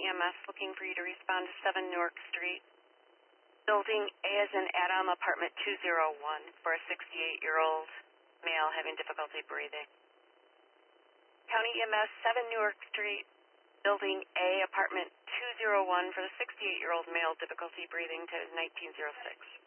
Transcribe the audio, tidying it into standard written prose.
EMS looking for you to respond to 7 Newark Street. Building A as in Adam, apartment 201 for a 68-year-old male having difficulty breathing. County EMS, 7 Newark Street, Building A, apartment 201 for the 68-year-old male, difficulty breathing to 1906.